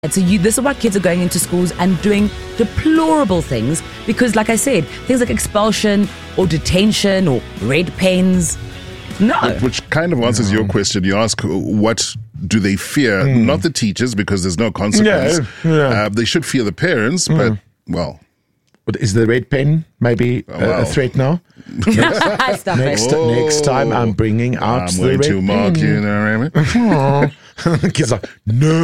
And so this is why kids are going into schools and doing deplorable things because, like I said, things like expulsion or detention or red pens. No. Which kind of answers your question. You ask, what do they fear? Not the teachers, because there's no consequence. They should fear the parents, but, well. But is the red pen maybe a threat now? Next time I'm bringing out the red pen. Mark, you know what I mean? Kids are, no.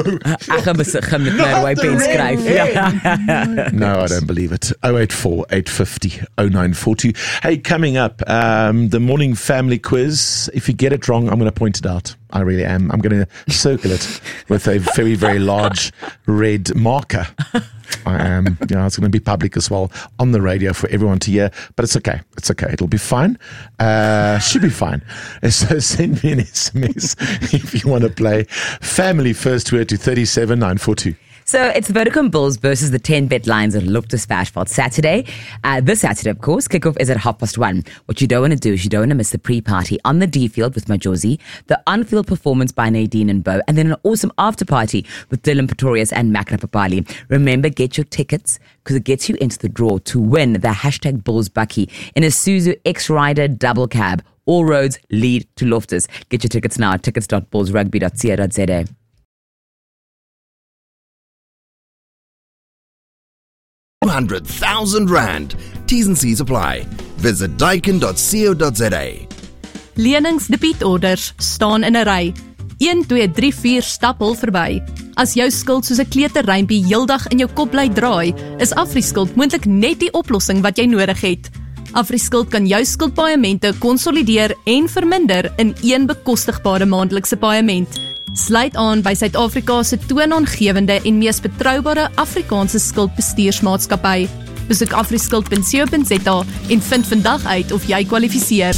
No, I don't believe it. 084-850-0942. Hey, coming up, the morning family quiz. If you get it wrong, I'm going to point it out. I really am. I'm going to circle it with a very, very large red marker. I am. It's going to be public as well on the radio for everyone to hear. But it's okay. It's okay. It'll be fine. Should be fine. So send me an SMS if you want to play. Family first word to 37942. So it's the Vodacom Bulls versus the 10-bet Lions at Lupta Spashveld Saturday. This Saturday, of course, kickoff is at 1:30. What you don't want to do is you don't want to miss the pre-party on the D field with Majosi, the on-field performance by Nadine and Bo, and then an awesome after-party with Dylan Pretorius and Makna Papali. Remember, get your tickets because it gets you into the draw to win the hashtag Bulls Bucky in a Suzu X-Rider double cab. All roads lead to Loftus. Get your tickets now at tickets.bullsrugby.co.za. 200,000 Rand. T's and C's apply. Visit daikin.co.za. Leningsdebietorders staan in 'n ry. 1, 2, 3, 4 stap hul verby. As jou skuld soos 'n kleuterrympie heeldag in jou kop bly draai, is AfriSkuld moontlik net die oplossing wat jy nodig het. AfriSkuld kan jou skuldpaemente konsolideer en verminder in een bekostigbare maandelikse paement. Sluit aan by Suid-Afrika se toonaangewende en mees betroubare Afrikaanse skuldbestuursmaatskappy. Besoek afriskuld.co.za en vind vandag uit of jy kwalifiseer.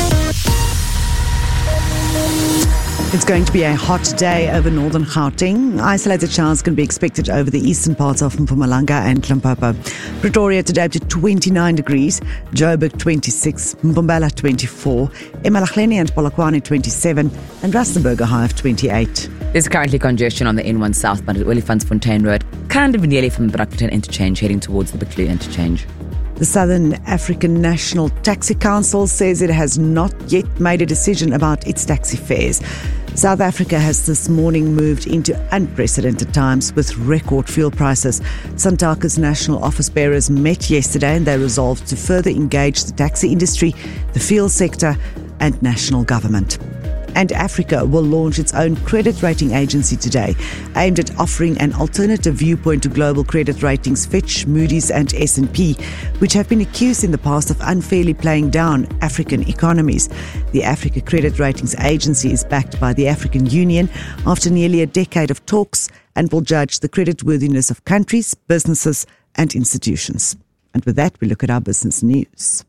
It's going to be a hot day over northern Gauteng. Isolated showers can be expected over the eastern parts of Mpumalanga and Limpopo. Pretoria today up to 29 degrees, Joburg 26, Mpumbela 24, eMalahleni and Polokwane 27, and Rustenburg a high of 28. There's currently congestion on the N1 southbound at Olifantsfontein Road, kind of nearly from Brakpan interchange heading towards the Buccleuch interchange. The Southern African National Taxi Council says it has not yet made a decision about its taxi fares. South Africa has this morning moved into unprecedented times with record fuel prices. Santaka's national office bearers met yesterday and they resolved to further engage the taxi industry, the fuel sector and national government. And Africa will launch its own credit rating agency today, aimed at offering an alternative viewpoint to global credit ratings Fitch, Moody's and S&P, which have been accused in the past of unfairly playing down African economies. The Africa Credit Ratings Agency is backed by the African Union after nearly a decade of talks and will judge the creditworthiness of countries, businesses and institutions. And with that, we look at our business news.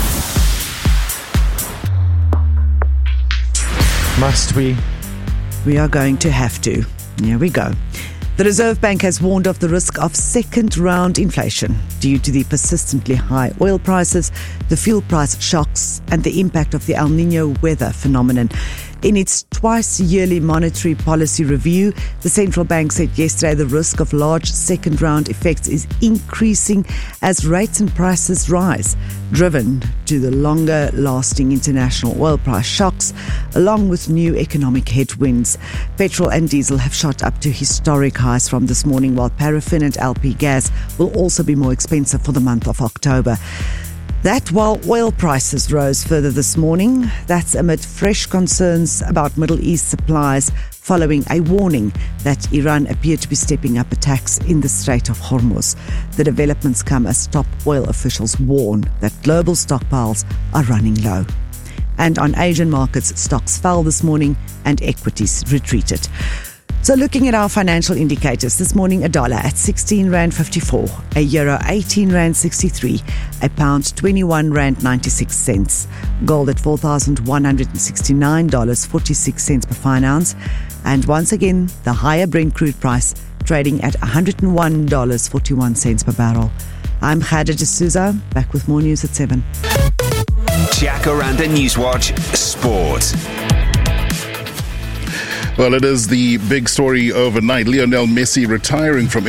Must we? We are going to have to. Here we go. The Reserve Bank has warned of the risk of second-round inflation due to the persistently high oil prices, the fuel price shocks, and the impact of the El Niño weather phenomenon. In its twice-yearly monetary policy review, the central bank said yesterday the risk of large second-round effects is increasing as rates and prices rise, driven to the longer-lasting international oil price shocks, along with new economic headwinds. Petrol and diesel have shot up to historic highs from this morning, while paraffin and LP gas will also be more expensive for the month of October. That while oil prices rose further this morning, that's amid fresh concerns about Middle East supplies following a warning that Iran appeared to be stepping up attacks in the Strait of Hormuz. The developments come as top oil officials warn that global stockpiles are running low. And on Asian markets, stocks fell this morning and equities retreated. So looking at our financial indicators, this morning a dollar at 16 Rand 54, a euro 18 Rand 63, a pound 21 Rand 96 cents, gold at $4,169.46 per fine ounce, and once again the higher Brent crude price trading at $101.41 per barrel. I'm Khadija D'Souza, back with more news at 7. Jacaranda Newswatch Sport. Well, it is the big story overnight. Lionel Messi retiring from